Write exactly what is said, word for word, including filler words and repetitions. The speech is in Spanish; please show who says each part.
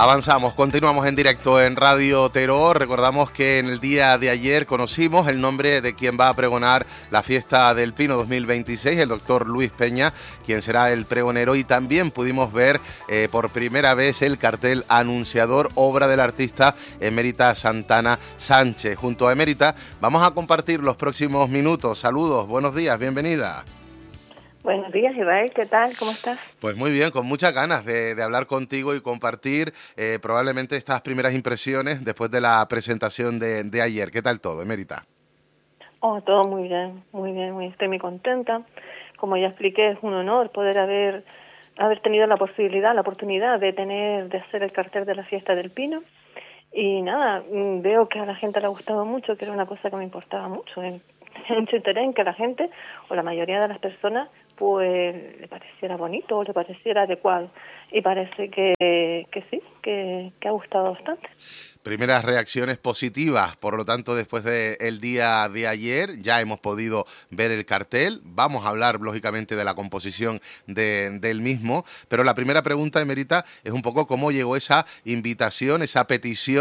Speaker 1: Avanzamos, continuamos en directo en Radio Terror. Recordamos que en el día de ayer conocimos el nombre de quien va a pregonar la Fiesta del Pino dos mil veintiséis, el doctor Luis Peña, quien será el pregonero, y también pudimos ver eh, por primera vez el cartel anunciador, obra del artista Emérita Santana Sánchez. Junto a Emérita vamos a compartir los próximos minutos. Saludos, buenos días, bienvenida.
Speaker 2: Buenos días, Ibai, ¿qué tal? ¿Cómo estás?
Speaker 1: Pues muy bien, con muchas ganas de, de hablar contigo y compartir eh, probablemente estas primeras impresiones después de la presentación de, de ayer. ¿Qué tal todo, Emérita?
Speaker 2: Oh, todo muy bien, muy bien, muy, estoy muy contenta. Como ya expliqué, es un honor poder haber, haber tenido la posibilidad, la oportunidad de tener, de hacer el cartel de la Fiesta del Pino. Y nada, veo que a la gente le ha gustado mucho, que era una cosa que me importaba mucho. En, en mucho interés en que la gente, o la mayoría de las personas, pues le pareciera bonito o le pareciera adecuado. Y parece que, que sí, que, que ha gustado bastante.
Speaker 1: Primeras reacciones positivas, por lo tanto, después del día de ayer ya hemos podido ver el cartel. Vamos a hablar, lógicamente, de la composición de, del mismo, pero la primera pregunta, Emérita, es un poco cómo llegó esa invitación, esa petición